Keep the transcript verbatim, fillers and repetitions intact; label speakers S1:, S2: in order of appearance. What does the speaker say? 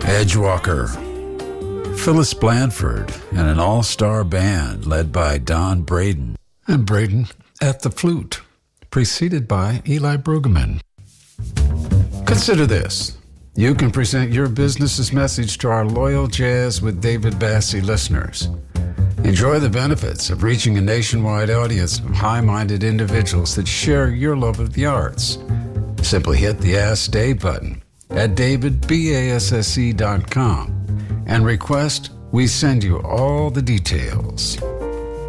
S1: Edgewalker, Phyllis Blandford, and an all-star band led by Don Braden. And Braden at the flute, preceded by Eli Brueggemann. Consider this. You can present your business's message to our loyal Jazz with David Bassie listeners. Enjoy the benefits of reaching a nationwide audience of high-minded individuals that share your love of the arts. Simply hit the Ask Dave button at david basse dot com and request we send you all the details.